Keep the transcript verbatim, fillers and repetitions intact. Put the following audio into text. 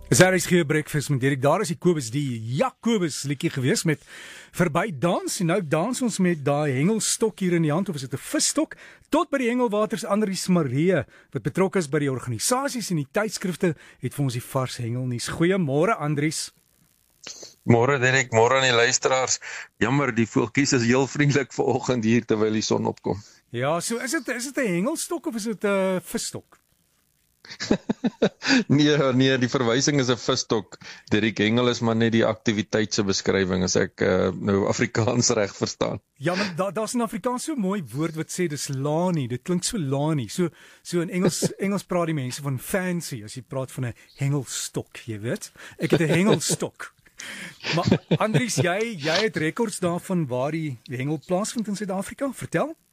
Is daar is geen breakfast met Dirk, daar is die Kobus, die Jakobus liedjie gewees met verby dans, en nou dans ons met daai hengelstok hier in die hand, of is dit 'n visstok, tot by die hengelwaters. Andries Maree, wat betrokke is by die organisasies en die tydskrifte, het vir ons die vars hengelnuus. Goeiemôre Andries. Môre Dirk, môre aan die luisteraars. Jammer, die voeltjies is heel vriendelik vanoggend hier terwyl die son opkom. Ja, so is dit is dit 'n hengelstok of is dit 'n visstok? nee, nee, die verwysing is 'n visstok. Dirk, hengel is maar net die aktiwiteit se beskrywing as ek uh, nou Afrikaans reg verstaan. Ja, maar da, daar's in Afrikaans so 'n mooi woord wat sê dis lani. Dit klink so lani. So so in Engels Engels praat die mense van fancy as jy praat van 'n hengelstok, jy weet. Ek het 'n hengelstok. Maar Andries, jy jy het rekords daarvan waar die, die hengel plaasvind in Suid-Afrika. Vertel.